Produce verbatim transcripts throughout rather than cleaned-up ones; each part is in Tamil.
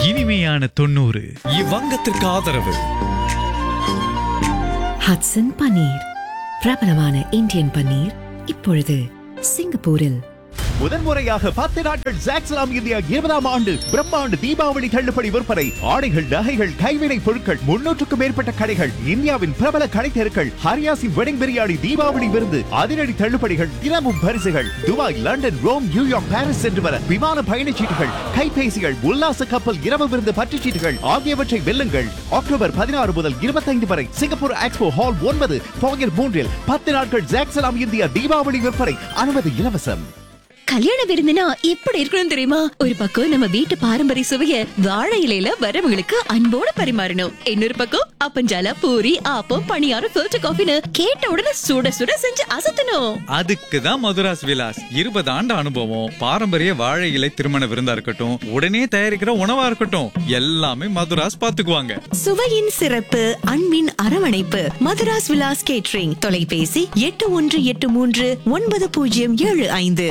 இனிமையான தொண்ணூறு. இவ்வங்கத்திற்கு ஆதரவு ஹட்சன் பன்னீர், பிரபலமான இந்தியன் பன்னீர், இப்பொழுது சிங்கப்பூரில். முதன்முறையாக பத்து நாட்கள் ஜாக்ஸ்லாம் இந்தியா இருபதாம் ஆண்டு பிரம்மாண்டு தீபாவளி தள்ளுபடி விற்பனை. ஆடைகள், நகைகள், கைவினை பொருட்கள், முன்னூற்றுக்கும் மேற்பட்ட கடைகள், இந்தியாவின் பிரபல கடை தெருக்கள், ஹரியாசி வெட்டிங் பிரியாணி, தீபாவளி விருந்து, அதிரடி தள்ளுபடிகள், தினமும் பரிசுகள். Dubai, London, Rome, New York, Paris சென்று வர விமான பயணச்சீட்டுகள், கைபேசிகள், உல்லாச கப்பல் இரவு விருந்து பற்றுச்சீட்டுகள் ஆகியவற்றை வெல்லுங்கள். அக்டோபர் பதினாறு முதல் இருபத்தைந்து வரை சிங்கப்பூர் எக்ஸ்போ ஹால் ஒன்பது பாகர் மூன்றில் பத்து நாட்கள் ஜாக்ஸ்லாம் இந்தியா தீபாவளி விற்பனை. அனுமதி இலவசம். கல்யாண விருந்துனா எப்படி இருக்கணும் தெரியுமா? ஒரு பக்கம் நம்ம வீட்டு பாரம்பரிய சுவைய வாழை இலையில வரவங்களுக்கு அன்போட பரிமாறணும். இன்னொரு பக்கம் அப்பஞ்சால, பூரி, ஆப்பம், பணியாரம், ஃபில்டர் காஃபின்னு கேட்ட உடனே சுட சுட செஞ்சு அசத்தணும். அதுக்கு தான் மதுராஸ் விலாஸ். இருபது ஆண்டு அனுபவம், பாரம்பரிய வாழை இலை திருமண விருந்தா இருக்கட்டும், உடனே தயாரிக்கிற உணவா இருக்கட்டும், எல்லாமே மதுராஸ் பாத்துக்குவாங்க. சுவையின் சிறப்பு, அன்பின் அரவணைப்பு. மதுராஸ் விலாஸ் கேட்டரிங். தொலைபேசி எட்டு ஒன்று எட்டு மூன்று ஒன்பது பூஜ்ஜியம் ஏழு ஐந்து.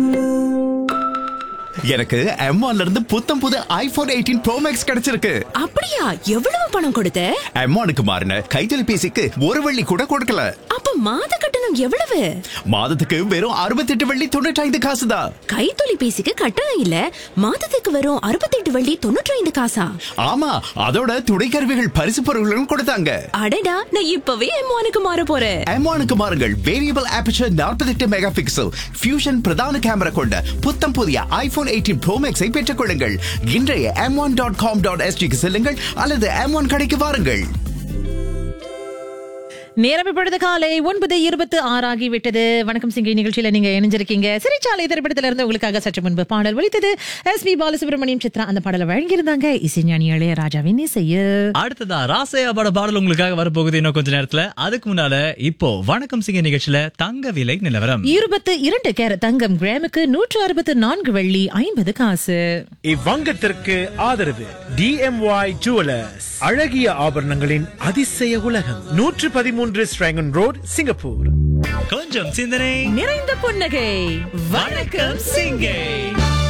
எனக்கு எம் ஒன்ல இருந்து புத்தம் புது ஐபோன் எயிட்டீன் ப்ரோ மேக்ஸ் கிடைச்சிருக்கு. அப்படியா? எவ்வளவு பணம் கொடுத்த? எம் ஒன்னுக்கு மாறின கைத்தொலைபேசிக்கு ஒரு வெள்ளி கூட கொடுக்கல. அப்ப மாத கட்டணம் எவ்வளவு? மாதத்துக்கு வெறும் அறுபத்தி எட்டு வெள்ளி தொண்ணூற்றி ஐந்து காசு தான். கைத்தொலைபேசிக்கு கட்டணம் இல்ல, மாதத்துக்கு வெறும் அறுபத்தி எட்டு வெள்ளி தொண்ணூற்றி ஐந்து காசா? ஆமா, அதோட துணை கருவிகள், பரிசு பொருட்களும் கொடுத்தாங்க. அடடா, நான் இப்பவே எம் ஒன்னுக்கு மாற போறேன். எம் ஒன்னுக்கு மாறுங்கள். வேரியபிள் ஆபர்ச்சர் நாற்பத்தி எட்டு மெகா பிக்சல் ஃபியூஷன் பிரதான கேமரா கொண்ட புத்தம் புதிய ஐபோன் எயிட்டீன் ப்ரோ மேக்ஸை பெற்றுக் கொள்ளுங்கள். இன்றைய M one dot com dot எஸ்டிக்கு செல்லுங்கள் அல்லது எம் ஒன் கடைக்கு வாருங்கள். நேரம் இப்பொழுது காலை ஒன்பது இருபத்து ஆறு ஆகிவிட்டது. வணக்கம் சிங்கி நிகழ்ச்சியில நீங்க இணைஞ்சிருக்கீங்க. சிறைச்சாலை திரைப்படத்தில இருந்து உங்களுக்காக சற்று முன்பு பாடல் ஒலித்தது. எஸ் பி பாலசுப்ரமணியம் சித்ரா அந்த பாடலை வழங்கியிருந்தாங்க. இசைஞானி இளையராஜாவின் இசைய. அடுத்ததா ராசையா பட பாடல் உங்களுக்காக வரப்போகுது இன்னும் கொஞ்ச நேரத்துல. அதுக்கு முன்னால இப்போ வணக்கம் சிங்க நிகழ்ச்சியில தங்க விலை நிலவரம். இருபத்தி இரண்டு கேரட் தங்கம் கிராமுக்கு நூற்று அறுபத்து நான்கு வெள்ளி ஐம்பது காசு. இவ்வங்கத்திற்கு ஆதரவு டிஎம்ஒய் ஜுவலர்ஸ், அழகிய ஆபரணங்களின் அதிசய உலகம், நூற்று பதிமூன்று ஸ்ட்ராங்கன் ரோட், சிங்கப்பூர். கொஞ்சம் சிந்தனை நிறைந்த புன்னகை. வணக்கம் சிங்கை.